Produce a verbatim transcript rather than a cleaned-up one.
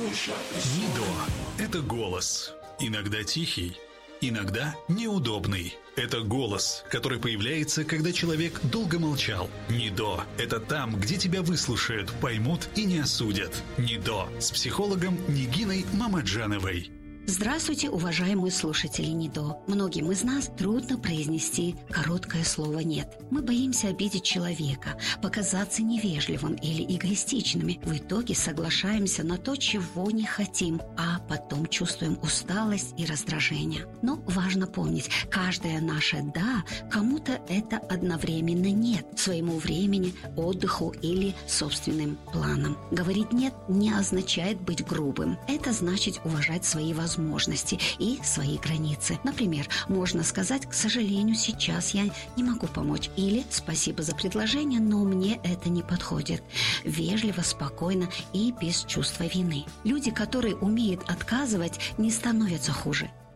НИДО – это голос. Иногда тихий, иногда неудобный. Это голос, который появляется, когда человек долго молчал. НИДО – это там, где тебя выслушают, поймут и не осудят. НИДО с психологом Нигиной Мамаджановой. Здравствуйте, уважаемые слушатели НИДО. Многим из нас трудно произнести короткое слово «нет». Мы боимся обидеть человека, показаться невежливым или эгоистичными. В итоге соглашаемся на то, чего не хотим, а потом чувствуем усталость и раздражение. Но важно помнить, каждое наше «да» кому-то это одновременно «нет» своему времени, отдыху или собственным планам. Говорить «нет» не означает быть грубым. Это значит уважать свои возможности. возможности и свои границы. Например, можно сказать: «К сожалению, сейчас я не могу помочь», или «Спасибо за предложение, но мне это не подходит». Вежливо, спокойно и без чувства вины. Люди, которые умеют отказывать, не становятся хуже.